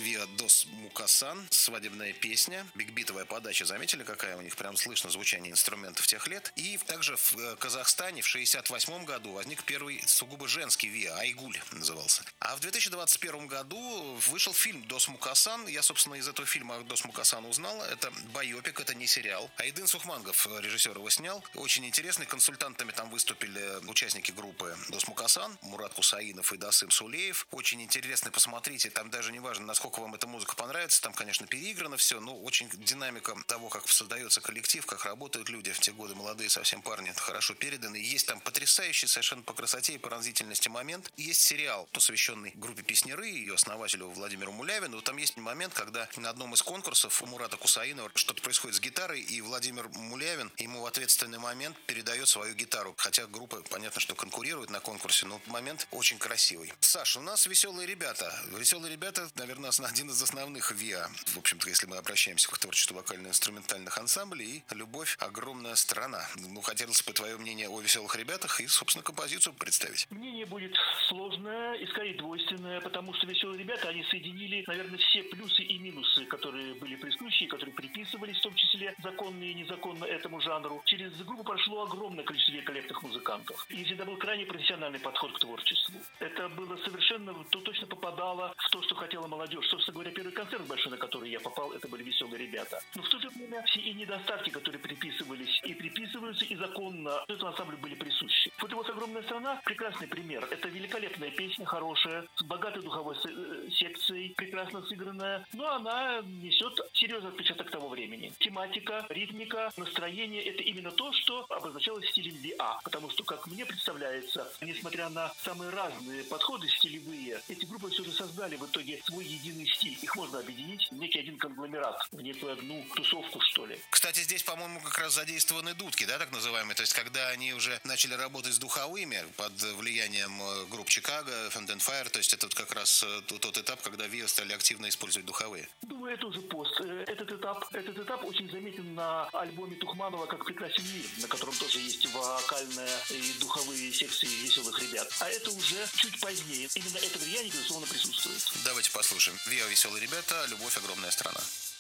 Виа Дос Мукасан, свадебная песня, бигбитовая подача, заметили, какая у них прям слышно звучание инструментов тех лет. И также в Казахстане в 1968 году возник первый сугубо женский Виа, Айгуль назывался. А в 2021 году вышел фильм «Дос Мукасан». Я, собственно, из этого фильма «Дос Мукасан» узнал. Это байопик, это не сериал. Айдын Сухмангов, режиссер, его снял. Очень интересный. Консультантами там выступили участники группы «Дос Мукасан», Мурат Кусаинов и Дасым Сулеев. Очень интересно, посмотрите. Там даже не важно, насколько вам эта музыка понравится. Там, конечно, переиграно все, но очень динамика того, как создается коллектив, как работают люди в те годы, молодые совсем парни, это хорошо передано. И есть там потрясающий совершенно по красоте и пронзительности момент. И есть сериал, посвященный группе «Песняры», ее основателю Владимиру Мулявину. Там есть момент, когда на одном из конкурсов у Мурата Кусаинова что-то происходит с гитарой, и Владимир Мулявин ему в ответственный момент передает свою гитару. Хотя группа, понятно, что конкурирует на конкурсе, но момент очень красивый. Саш, у нас веселые ребята. Веселые ребята, наверное, один из основных ВИА. В общем-то, если мы обращаемся к творчеству вокально-инструментальных ансамблей, и «Любовь. Огромная страна». Ну, хотелось бы твое мнение о веселых ребятах и, собственно, композицию представить. Мнение будет сложное и, скорее, двойственное, потому что веселые ребята, они соединили, наверное, все плюсы и минусы, которые были присущи, которые приписывались, в том числе законно и незаконно этому жанру. Через группу прошло огромное количество великолепных музыкантов. И всегда был крайне профессиональный подход к творчеству. Это было совершенно, точно попадало в то, что хотела молодежь. Собственно говоря, первый концерт большой, на который я попал, это были веселые ребята. Но в то же время все и недостатки, которые приписывались и приписываются, и законно этому ансамблю были присущи. Вот его «Огромная страна» — прекрасный пример. Это великолепная песня, хорошая, с богатой духовой секцией, прекрасно сыгранная, но она несет серьезный отпечаток того времени. Тематика, ритмика, настроение — это именно то, что обозначалось стилем ВИА. Потому что, как мне представляется, несмотря на самые разные подходы стилевые, эти группы все же создали в итоге свой единый стиль. Их можно объединить в некий один конгломерат, в некую одну тусовку, что ли. Кстати, здесь, по-моему, как раз задействованы дудки, да, так называемые? То есть, когда они уже начали работать с духовыми под влиянием групп Чикаго, Fand and Fire, то есть это вот как раз тот этап, когда ВИА стали активно использовать духовые. Думаю, это уже пост. Этот этап очень заметен на альбоме Тухманова «Как прекрасен мир», на котором тоже есть вокальная и духовые секции веселых ребят. А это уже чуть позднее. Именно это влияние, безусловно, присутствует. Давайте послушаем. ВИА «Веселые ребята», «Любовь. Огромная страна».